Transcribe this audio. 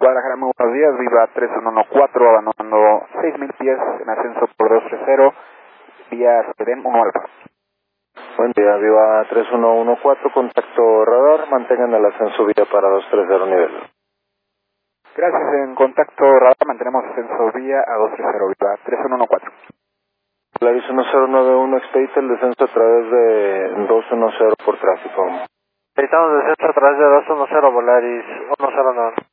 Guadalajara, muy buenos días, Viva 3114, abandonando 6.000 pies en ascenso por 230, vía Sedén 1 Alfa. Buen día, Viva 3114, contacto radar, mantengan el ascenso vía para 230 nivel. Gracias, en contacto radar, mantenemos ascenso vía a 230, Viva 3114. Polaris 1091, expedite el descenso a través de 210 por tráfico. Necesitamos descenso a través de 210, Volaris 109.